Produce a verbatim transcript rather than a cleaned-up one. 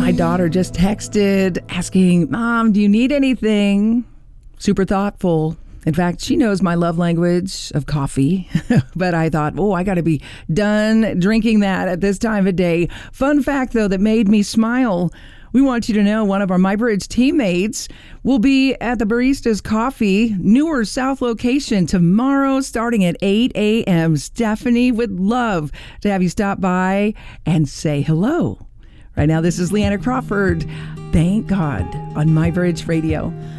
My daughter just texted asking, Mom, do you need anything? Super thoughtful. In fact, she knows my love language of coffee, but I thought, oh, I got to be done drinking that at this time of day. Fun fact, though, that made me smile. We want you to know one of our MyBridge teammates will be at the Barista's Coffee Newer South location tomorrow starting at eight a.m. Stephanie would love to have you stop by and say hello. Right now, this is Leanna Crawford. Thank God on MyBridge Radio.